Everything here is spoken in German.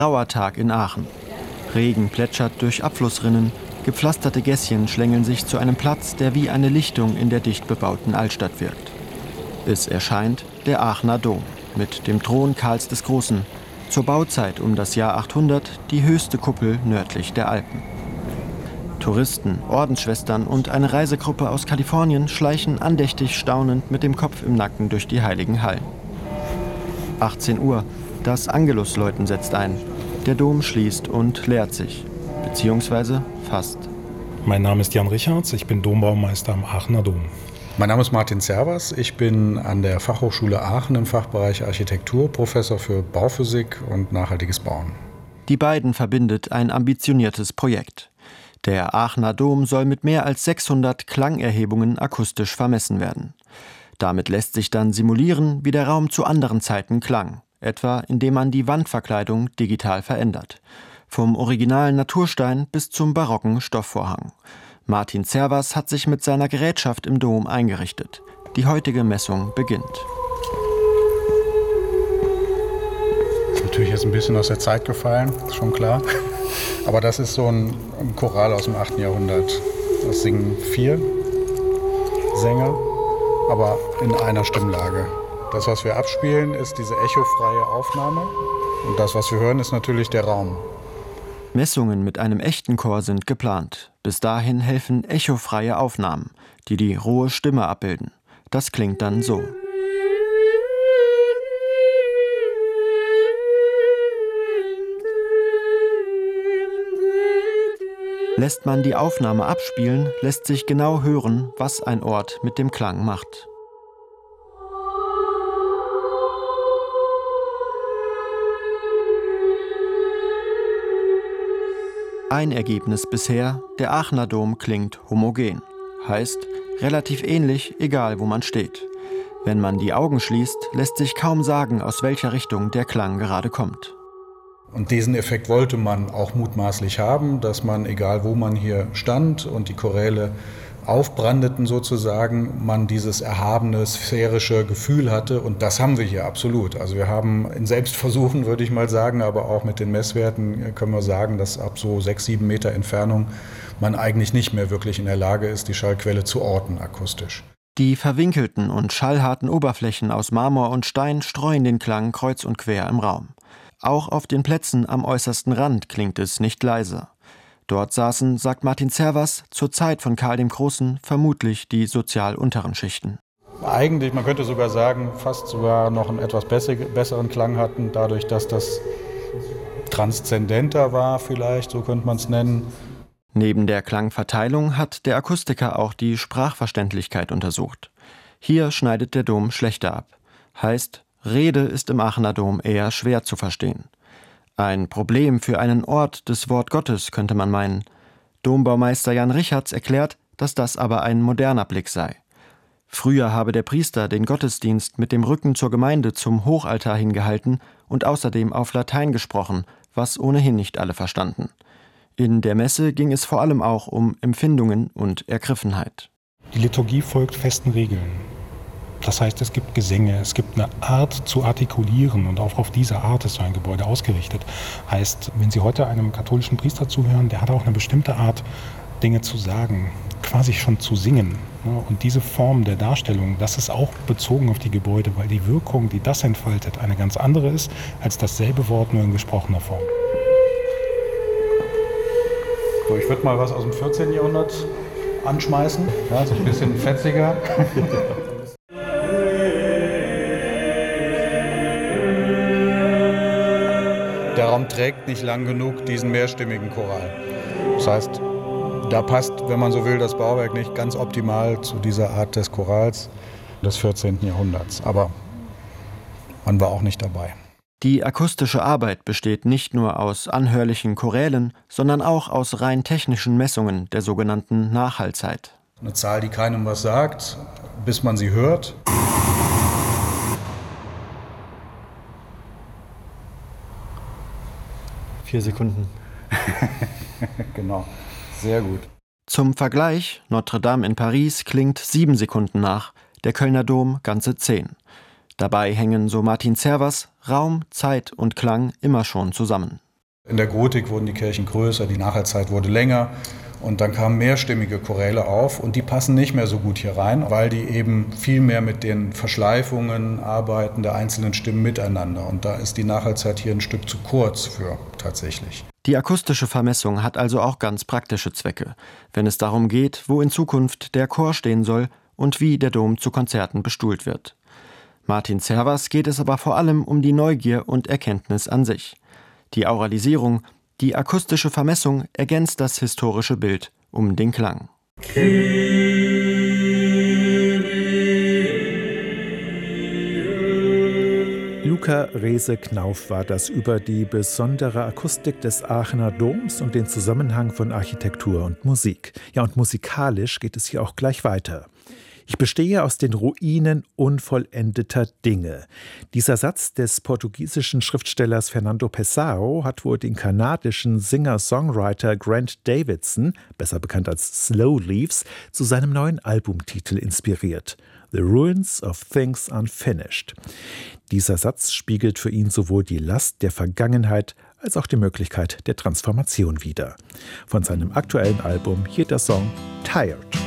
Grauer Tag in Aachen. Regen plätschert durch Abflussrinnen, gepflasterte Gässchen schlängeln sich zu einem Platz, der wie eine Lichtung in der dicht bebauten Altstadt wirkt. Es erscheint der Aachener Dom mit dem Thron Karls des Großen, zur Bauzeit um das Jahr 800 die höchste Kuppel nördlich der Alpen. Touristen, Ordensschwestern und eine Reisegruppe aus Kalifornien schleichen andächtig staunend mit dem Kopf im Nacken durch die heiligen Hallen. 18 Uhr, das Angelusläuten setzt ein. Der Dom schließt und leert sich, beziehungsweise fast. Mein Name ist Jan Richards, ich bin Dombaumeister am Aachener Dom. Mein Name ist Martin Zervas, ich bin an der Fachhochschule Aachen im Fachbereich Architektur, Professor für Bauphysik und nachhaltiges Bauen. Die beiden verbindet ein ambitioniertes Projekt. Der Aachener Dom soll mit mehr als 600 Klangerhebungen akustisch vermessen werden. Damit lässt sich dann simulieren, wie der Raum zu anderen Zeiten klang, etwa indem man die Wandverkleidung digital verändert. Vom originalen Naturstein bis zum barocken Stoffvorhang. Martin Zervas hat sich mit seiner Gerätschaft im Dom eingerichtet. Die heutige Messung beginnt. Ist natürlich jetzt ein bisschen aus der Zeit gefallen, ist schon klar. Aber das ist so ein Choral aus dem 8. Jahrhundert. Das singen 4 Sänger, aber in einer Stimmlage. Das, was wir abspielen, ist diese echofreie Aufnahme. Und das, was wir hören, ist natürlich der Raum. Messungen mit einem echten Chor sind geplant. Bis dahin helfen echofreie Aufnahmen, die die rohe Stimme abbilden. Das klingt dann so. Lässt man die Aufnahme abspielen, lässt sich genau hören, was ein Ort mit dem Klang macht. Ein Ergebnis bisher, der Aachener Dom klingt homogen. Heißt, relativ ähnlich, egal wo man steht. Wenn man die Augen schließt, lässt sich kaum sagen, aus welcher Richtung der Klang gerade kommt. Und diesen Effekt wollte man auch mutmaßlich haben, dass man, egal wo man hier stand und die Choräle aufbrandeten sozusagen, man dieses erhabene, sphärische Gefühl hatte. Und das haben wir hier absolut. Also wir haben in Selbstversuchen, würde ich mal sagen, aber auch mit den Messwerten können wir sagen, dass ab so 6, 7 Meter Entfernung man eigentlich nicht mehr wirklich in der Lage ist, die Schallquelle zu orten akustisch. Die verwinkelten und schallharten Oberflächen aus Marmor und Stein streuen den Klang kreuz und quer im Raum. Auch auf den Plätzen am äußersten Rand klingt es nicht leise. Dort saßen, sagt Martin Zervas, zur Zeit von Karl dem Großen vermutlich die sozial unteren Schichten. Eigentlich, man könnte sogar sagen, fast sogar noch einen etwas besseren Klang hatten, dadurch, dass das transzendenter war vielleicht, so könnte man es nennen. Neben der Klangverteilung hat der Akustiker auch die Sprachverständlichkeit untersucht. Hier schneidet der Dom schlechter ab. Heißt, Rede ist im Aachener Dom eher schwer zu verstehen. Ein Problem für einen Ort des Wort Gottes, könnte man meinen. Dombaumeister Jan Richards erklärt, dass das aber ein moderner Blick sei. Früher habe der Priester den Gottesdienst mit dem Rücken zur Gemeinde zum Hochaltar hingehalten und außerdem auf Latein gesprochen, was ohnehin nicht alle verstanden. In der Messe ging es vor allem auch um Empfindungen und Ergriffenheit. Die Liturgie folgt festen Regeln. Das heißt, es gibt Gesänge, es gibt eine Art zu artikulieren und auch auf diese Art ist so ein Gebäude ausgerichtet. Heißt, wenn Sie heute einem katholischen Priester zuhören, der hat auch eine bestimmte Art, Dinge zu sagen, quasi schon zu singen. Und diese Form der Darstellung, das ist auch bezogen auf die Gebäude, weil die Wirkung, die das entfaltet, eine ganz andere ist als dasselbe Wort nur in gesprochener Form. So, ich würde mal was aus dem 14. Jahrhundert anschmeißen, ja, so ein bisschen fetziger. Der Raum trägt nicht lang genug diesen mehrstimmigen Choral. Das heißt, da passt, wenn man so will, das Bauwerk nicht ganz optimal zu dieser Art des Chorals des 14. Jahrhunderts. Aber man war auch nicht dabei. Die akustische Arbeit besteht nicht nur aus anhörlichen Chorälen, sondern auch aus rein technischen Messungen der sogenannten Nachhallzeit. Eine Zahl, die keinem was sagt, bis man sie hört. Vier Sekunden. Genau, sehr gut. Zum Vergleich, Notre Dame in Paris klingt 7 Sekunden nach, der Kölner Dom ganze 10. Dabei hängen, so Martin Zervas, Raum, Zeit und Klang immer schon zusammen. In der Gotik wurden die Kirchen größer, die Nachherzeit wurde länger. Und dann kamen mehrstimmige Choräle auf und die passen nicht mehr so gut hier rein, weil die eben viel mehr mit den Verschleifungen arbeiten der einzelnen Stimmen miteinander. Und da ist die Nachherzeit hier ein Stück zu kurz für tatsächlich. Die akustische Vermessung hat also auch ganz praktische Zwecke, wenn es darum geht, wo in Zukunft der Chor stehen soll und wie der Dom zu Konzerten bestuhlt wird. Martin Zervas geht es aber vor allem um die Neugier und Erkenntnis an sich. Die Auralisierung, die akustische Vermessung ergänzt das historische Bild um den Klang. Luca Rehse-Knauf war das über die besondere Akustik des Aachener Doms und den Zusammenhang von Architektur und Musik. Ja, und musikalisch geht es hier auch gleich weiter. Ich bestehe aus den Ruinen unvollendeter Dinge. Dieser Satz des portugiesischen Schriftstellers Fernando Pessoa hat wohl den kanadischen Singer-Songwriter Grant Davidson, besser bekannt als Slow Leaves, zu seinem neuen Albumtitel inspiriert. The Ruins of Things Unfinished. Dieser Satz spiegelt für ihn sowohl die Last der Vergangenheit als auch die Möglichkeit der Transformation wider. Von seinem aktuellen Album hier der Song Tired.